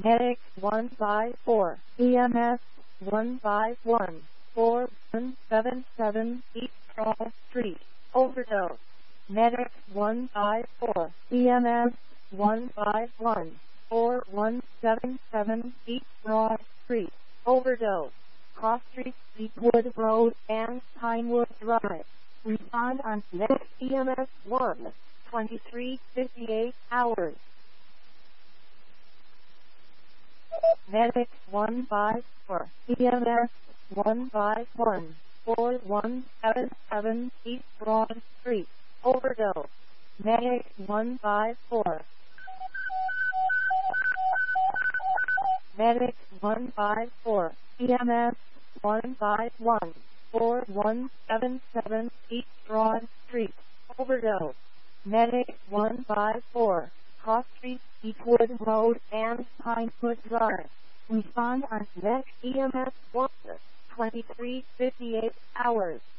Medic 154, EMS 151, 4177 East Broad Street, overdose. Medic 154, EMS 151, 4177 East Broad Street, overdose. Cross Street, Beechwood Road, and Pinewood Drive. Respond on next EMS 1, 23:58 hours. Medic 154, EMS 151, 4177 East Broad Street, overdose. Medic 154. Medic 154, EMS 151, 4177 East Broad Street, overdose. Medic 154, Cross Street, Beechwood Road, and Pinewood Drive. Respond on next EMS 1, 23:58 hours.